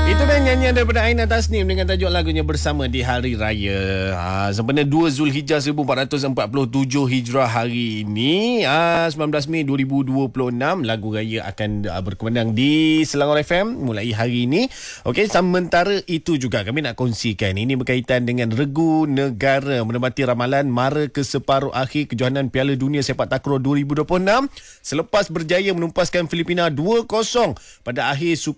Itu dah nyanyian daripada Aina Tasnim dengan tajuk lagunya Bersama di Hari Raya. Sempena 2 Zulhijjah 1447 Hijrah hari ini, 19 Mei 2026, lagu raya akan berkumandang di Selangor FM mulai hari ini. Okey, sementara itu juga kami nak kongsikan, ini berkaitan dengan regu negara menepati ramalan mara ke separuh akhir kejohanan Piala Dunia Sepak Takraw 2026 selepas berjaya menumpaskan Filipina 2-0 pada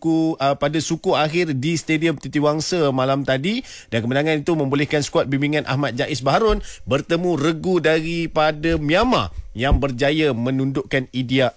suku akhir di Stadium Titiwangsa malam tadi, dan kemenangan itu membolehkan skuad bimbingan Ahmad Jais Baharun bertemu regu daripada Myanmar yang berjaya menundukkan India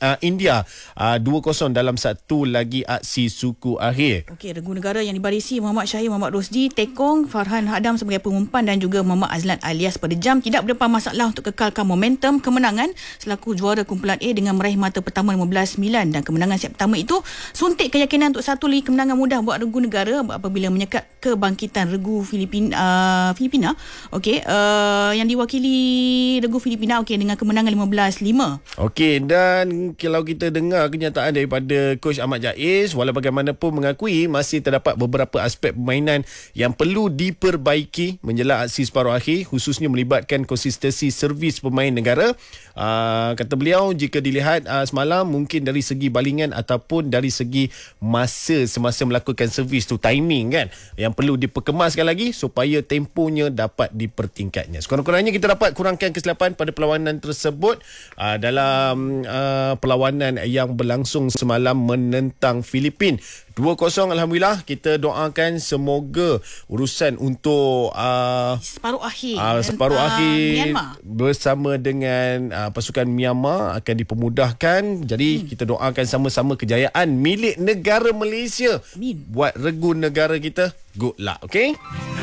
2-0 dalam satu lagi aksi suku akhir. Okey, regu negara yang dibarisi Muhammad Syahir, Muhammad Rosdi, Tekong, Farhan Hadam sebagai pengumpan dan juga Muhammad Azlan alias pada jam tidak berdepan masalah untuk kekalkan momentum kemenangan selaku juara kumpulan A dengan meraih mata pertama 15-9, dan kemenangan siap pertama itu suntik keyakinan untuk satu lagi kemenangan mudah buat regu negara apabila menyekat kebangkitan regu Filipina. Okey, yang diwakili regu Filipina dengan kemenangan 15-5. Okey, dan kalau kita dengar kenyataan daripada Coach Ahmad Jais, walau bagaimanapun mengakui masih terdapat beberapa aspek permainan yang perlu diperbaiki menjelang aksi separuh akhir, khususnya melibatkan konsistensi servis pemain negara. Kata beliau, jika dilihat semalam mungkin dari segi balingan ataupun dari segi masa semasa melakukan servis tu, timing kan, yang perlu diperkemaskan lagi supaya temponya dapat dipertingkatnya. Sekurang-kurangnya kita dapat kurangkan kesilapan pada perlawanan tersebut dalam perlawanan yang berlangsung semalam menentang Filipin 2-0. Alhamdulillah, kita doakan semoga urusan untuk separuh akhir Myanmar bersama dengan pasukan Myanmar akan dipermudahkan. Jadi kita doakan sama-sama kejayaan milik negara Malaysia. Amin. Buat regu negara kita. Good luck, okay?